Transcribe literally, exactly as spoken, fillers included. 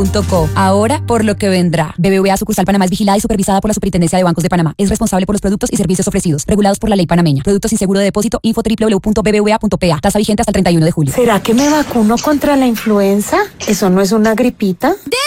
punto co. Ahora, por lo que vendrá. B B V A Sucursal Panamá es vigilada y supervisada por la Superintendencia de Bancos de Panamá. Es responsable por los productos y servicios ofrecidos, regulados por la ley panameña. Productos sin seguro de depósito. Info doble u doble u doble u punto b b v a punto p a. Tasa vigente hasta el treinta y uno de julio. ¿Será que me vacuno contra la influenza? ¿Eso no es una gripita? De